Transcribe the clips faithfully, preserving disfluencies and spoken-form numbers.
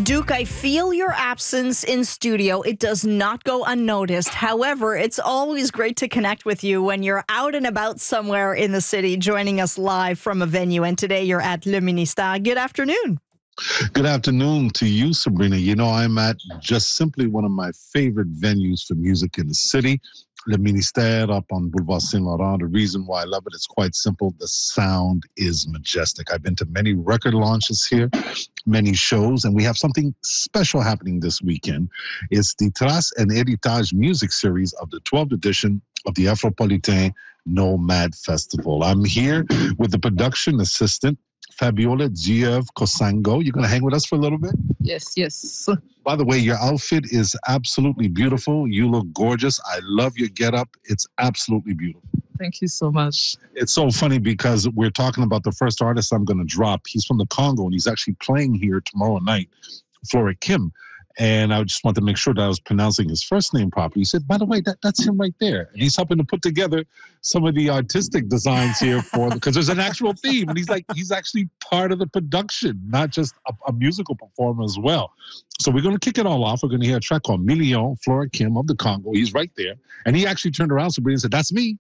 Duke, I feel your absence in studio. It does not go unnoticed. However, it's always great to connect with you when you're out and about somewhere in the city, joining us live from a venue. And today you're at Le Ministère. Good afternoon. Good afternoon to you, Sabrina. You know, I'm at just simply one of my favorite venues for music in the city, Le Ministère up on Boulevard Saint-Laurent. The reason why I love it is quite simple. The sound is majestic. I've been to many record launches here, many shows, and we have something special happening this weekend. It's the Traces and Héritage music series of the twelfth edition of the Afropolitain Nomad Festival. I'm here with the production assistant, Fabiola Giev Kosango. You're going to hang with us for a little bit? Yes, yes. By the way, your outfit is absolutely beautiful. You look gorgeous. I love your getup. It's absolutely beautiful. Thank you so much. It's so funny because we're talking about the first artist I'm going to drop. He's from the Congo, and he's actually playing here tomorrow night, Flora Kim. And I just wanted to make sure that I was pronouncing his first name properly. He said, by the way, that, that's him right there. And he's helping to put together some of the artistic designs here for, because there's an actual theme. And he's like, he's actually part of the production, not just a, a musical performer as well. So we're going to kick it all off. We're going to hear a track called Million, Flora Kim of the Congo. He's right there. And he actually turned around Sabrina and said, that's me.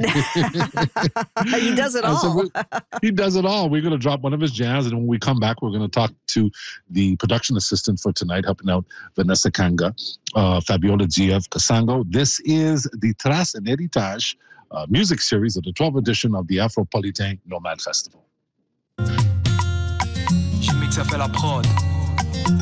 He does it all. So he does it all. We're going to drop one of his jams, and when we come back, we're going to talk to the production assistant for tonight, helping out Vanessa Kanga, uh, Fabiola Giev Kosango. This is the Traces and Héritage uh, music series of the twelfth edition of the Afropolitain Nomad Festival. Je mixe à faire la prod.